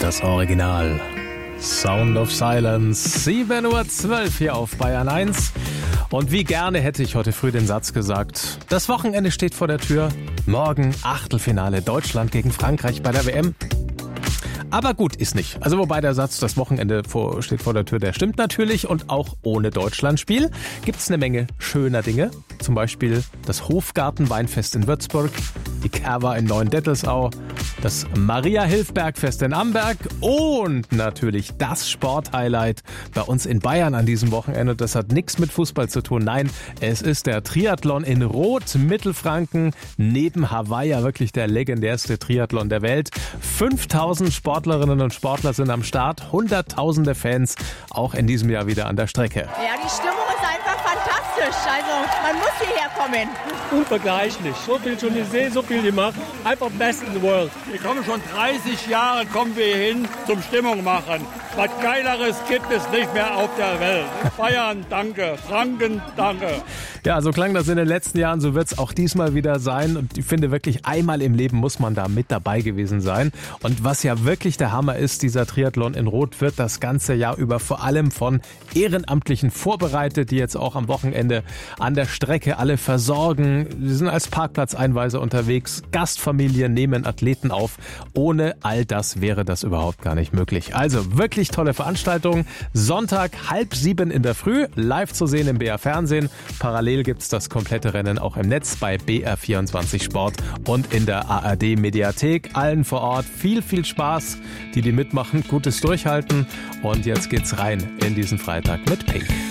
das Original. Sound of Silence, 7:12 Uhr hier auf Bayern 1. Und wie gerne hätte ich heute früh den Satz gesagt, das Wochenende steht vor der Tür, morgen Achtelfinale Deutschland gegen Frankreich bei der WM. Aber gut, ist nicht. Also wobei der Satz, das Wochenende steht vor der Tür, der stimmt natürlich. Und auch ohne Deutschlandspiel gibt's eine Menge schöner Dinge. Zum Beispiel das Hofgarten-Weinfest in Würzburg, die Kerwa in Neuendettelsau, das Maria-Hilf-Bergfest in Amberg und natürlich das Sporthighlight bei uns in Bayern an diesem Wochenende. Das hat nichts mit Fußball zu tun. Nein, es ist der Triathlon in Roth, Mittelfranken, neben Hawaii ja wirklich der legendärste Triathlon der Welt. 5000 Sportlerinnen und Sportler sind am Start, hunderttausende Fans auch in diesem Jahr wieder an der Strecke. Ja, die Stimmung ist einfach fantastisch. Also man muss hierher kommen. Unvergleichlich. So viel schon gesehen, so viel gemacht. Einfach best in the world. Wir kommen schon 30 Jahre kommen wir hin zum Stimmung machen. Was Geileres gibt es nicht mehr auf der Welt. Bayern, danke. Franken, danke. Ja, so klang das in den letzten Jahren, so wird es auch diesmal wieder sein. Und ich finde wirklich, einmal im Leben muss man da mit dabei gewesen sein. Und was ja wirklich der Hammer ist, dieser Triathlon in Roth wird das ganze Jahr über vor allem von Ehrenamtlichen vorbereitet, die jetzt auch am Wochenende an der Strecke alle versorgen. Sie sind als Parkplatzeinweiser unterwegs, Gastfamilien nehmen Athleten auf. Ohne all das wäre das überhaupt gar nicht möglich. Also wirklich tolle Veranstaltung. Sonntag 6:30 in der Früh, live zu sehen im BR Fernsehen. Parallel gibt's das komplette Rennen auch im Netz bei BR24 Sport und in der ARD Mediathek. Allen vor Ort viel Spaß, die mitmachen, gutes Durchhalten. Und jetzt geht's rein in diesen Freitag mit Pink.